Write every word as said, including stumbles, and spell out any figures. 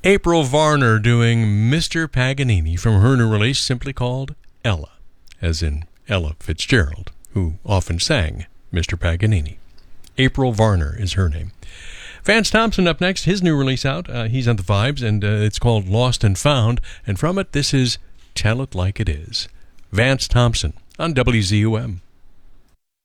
April Varner doing Mister Paganini from her new release simply called Ella, as in Ella Fitzgerald, who often sang Mister Paganini. April Varner is her name. Vance Thompson up next, his new release out. Uh, he's on the Vibes, and uh, it's called Lost and Found. And from it, this is Tell It Like It Is. Vance Thompson on W Z U M.